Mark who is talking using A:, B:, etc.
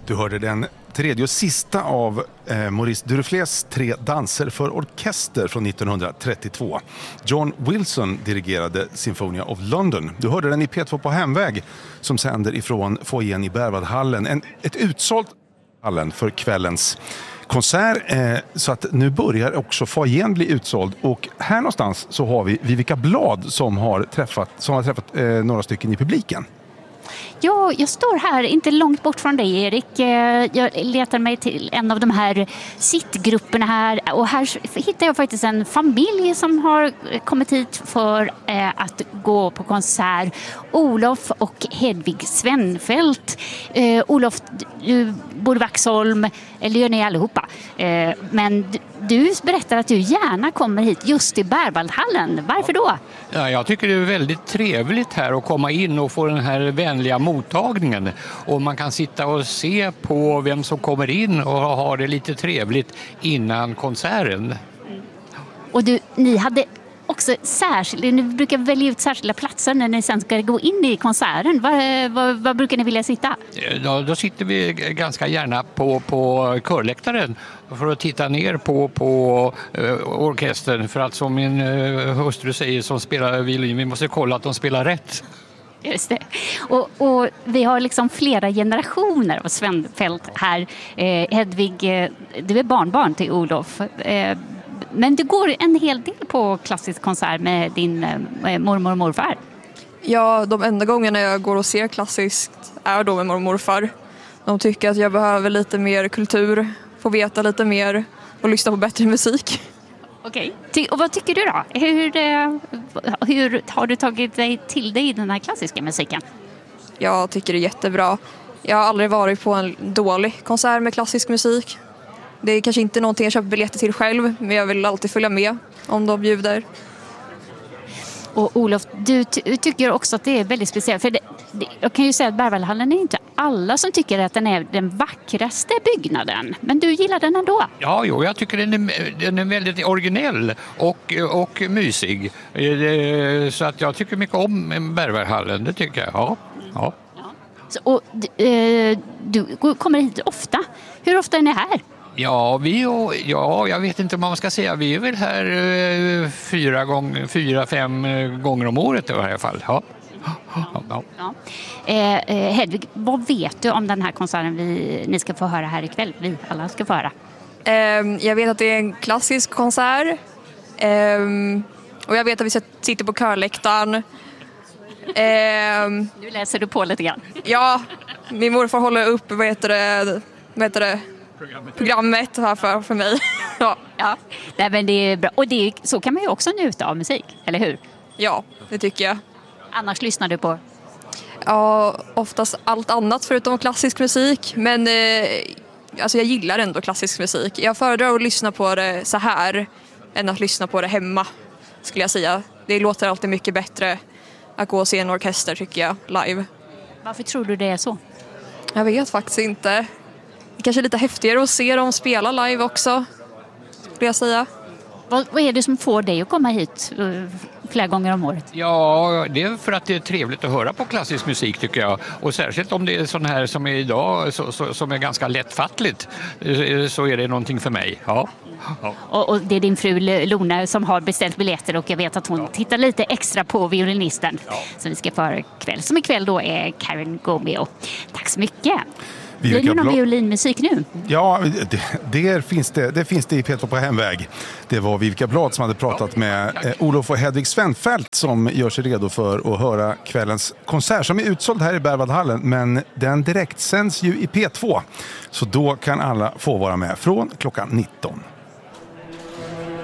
A: Du hörde den tredje och sista av Maurice Duruflés 3 danser för orkester från 1932. John Wilson dirigerade Sinfonia of London. Du hörde den i P2 på hemväg som sänder ifrån foajén i Berwaldhallen. Ett utsålt hallen för kvällens konsert, så att nu börjar också foajén bli utsåld. Och här någonstans så har vi Vivica Blad som har träffat några stycken i publiken.
B: Ja, jag står här inte långt bort från dig, Erik. Jag letar mig till en av de här sittgrupperna här. Och här hittar jag faktiskt en familj som har kommit hit för att gå på konsert. Olof och Hedvig Svenfeldt. Olof, du bor i Vaxholm, eller gör ni allihopa. Men du berättar att du gärna kommer hit just till Berwaldhallen. Varför då?
C: Ja, jag tycker det är väldigt trevligt här att komma in och få den här vänliga mottagningen. Och man kan sitta och se på vem som kommer in och ha det lite trevligt innan konserten.
B: Och ni hade också ni brukar välja ut särskilda platser när ni sen ska gå in i konserten. Var brukar ni vilja sitta?
C: Ja, då sitter vi ganska gärna på körläktaren för att titta ner på orkestern. För att som min hustru säger som spelar violin, vi måste kolla att de spelar rätt.
B: Just det. Och vi har liksom flera generationer av Svenfeldt här. Hedvig, du är barnbarn till Olof. Men det går en hel del på klassisk konsert med din mormor och morfar.
D: Ja, de enda gångerna jag går och ser klassiskt är då med mormor och morfar. De tycker att jag behöver lite mer kultur, få veta lite mer och lyssna på bättre musik.
B: Okej. Och vad tycker du då? Hur har du tagit dig till dig i den här klassiska musiken?
D: Jag tycker det är jättebra. Jag har aldrig varit på en dålig konsert med klassisk musik. Det är kanske inte någonting jag köper biljetter till själv, men jag vill alltid följa med om de bjuder.
B: Och Olof, du tycker också att det är väldigt speciellt. För jag kan ju säga att Berwaldhallen är inte alla som tycker att den är den vackraste byggnaden. Men du gillar den ändå?
C: Ja, jag tycker den är väldigt originell och mysig. Så att jag tycker mycket om Berwaldhallen, det tycker jag. Ja.
B: Och du kommer hit ofta. Hur ofta är ni här?
C: Ja, jag vet inte vad man ska säga. Vi är väl här 4-5 gånger om året i varje fall. Ja.
B: Hedvig, vad vet du om den här konserten ni ska få höra här ikväll? Vi alla ska få höra.
D: Jag vet att det är en klassisk konsert. Och jag vet att vi sitter på körläktaren.
B: Nu läser du på lite grann.
D: Ja, min morfar håller upp vad heter det? Programmet här för mig. Ja.
B: Nej, men det är bra. Och så kan man ju också njuta av musik, eller hur?
D: Ja, det tycker jag.
B: Annars lyssnar du på?
D: Ja, oftast allt annat förutom klassisk musik. Men alltså jag gillar ändå klassisk musik. Jag föredrar att lyssna på det så här än att lyssna på det hemma, skulle jag säga. Det låter alltid mycket bättre att gå och se en orkester, tycker jag, live.
B: Varför tror du det är så?
D: Jag vet faktiskt inte. Det kanske är lite häftigare att se dem spela live också, skulle jag säga.
B: Vad är det som får dig att komma hit flera gånger om året?
C: Ja, det är för att det är trevligt att höra på klassisk musik, tycker jag. Och särskilt om det är sån här som är idag, som är ganska lättfattligt, så är det någonting för mig. Ja.
B: Och det är din fru Lona som har beställt biljetter, och jag vet att hon tittar lite extra på violinisten som vi ska föra ikväll. Som ikväll då är Karen Gomeo. Tack så mycket. Blir det någon violinmusik nu?
A: Ja, det finns det i P2 på hemväg. Det var Vivica Blad som hade pratat med Olof och Hedvig Svenfeldt som gör sig redo för att höra kvällens konsert som är utsåld här i Berwaldhallen. Men den direkt sänds ju i P2. Så då kan alla få vara med från klockan 19.